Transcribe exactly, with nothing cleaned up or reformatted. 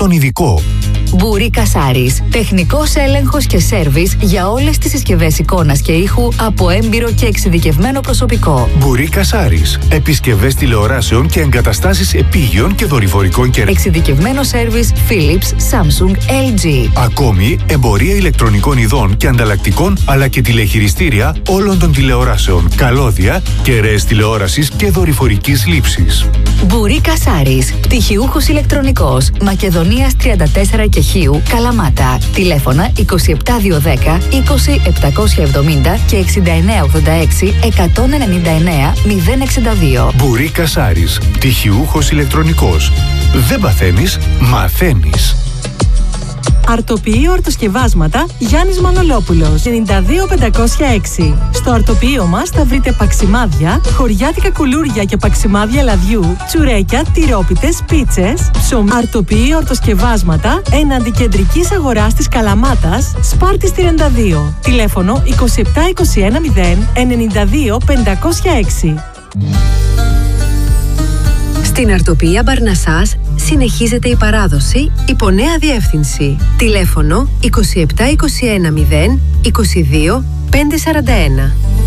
τον ειδικό. Μπουρί Κασάρης. Τεχνικός έλεγχος και σέρβις για όλες τις συσκευές εικόνας και ήχου από έμπειρο και εξειδικευμένο προσωπικό. Μπουρί Κασάρης. Επισκευές τηλεοράσεων και εγκαταστάσεις επίγειων και δορυφορικών και εξειδικευμένο σέρβις Philips, Samsung, ελ τζι. Ακόμη, εμπορία ηλεκτρονικών ειδών και ανταλλακτικών, αλλά και τηλεχειριστήρια όλων των τηλεοράσεων, καλώδια, κεραίες τηλεόρασης και δορυφορικής λήψης. Μπουρί Κασάρης. Πτυχιούχος ηλεκτρονικός. Μακεδονίας τριάντα τέσσερα και Χίου, Καλαμάτα. Τηλέφωνα είκοσι επτά διακόσια δέκα είκοσι επτακόσια εβδομήντα και εξήντα εννέα ογδόντα έξι εκατόν ενενήντα εννέα μηδέν εξήντα δύο. Μπουρί Κασάρης. Πτυχιούχος ηλεκτρονικός. Δεν παθαίνεις, μαθαίνεις. Αρτοποιείο Αρτοσκευάσματα Γιάννης Μανολόπουλος ενενήντα δύο πεντακόσια έξι. Στο αρτοποιείο μας θα βρείτε παξιμάδια, χωριάτικα κουλούρια και παξιμάδια λαδιού, τσουρέκια, τυρόπιτες, πίτσες, ψωμί. Αρτοποιείο Αρτοσκευάσματα έναντι κεντρικής αγοράς της Καλαμάτας, Σπάρτης τριάντα δύο. Τηλέφωνο είκοσι επτά είκοσι ένα μηδέν ενενήντα δύο πεντακόσια έξι. Στην Αρτοποιεία Μπαρνασάς συνεχίζεται η παράδοση υπό νέα διεύθυνση. Τηλέφωνο είκοσι επτά είκοσι ένα μηδέν είκοσι δύο πεντακόσια σαράντα ένα.